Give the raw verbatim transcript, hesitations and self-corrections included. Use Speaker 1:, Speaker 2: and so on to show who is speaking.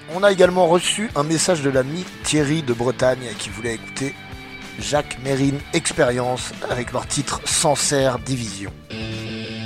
Speaker 1: On a également reçu un message de l'ami Thierry de Bretagne qui voulait écouter Jacques Mérine Expérience avec leur titre Sancerre Division.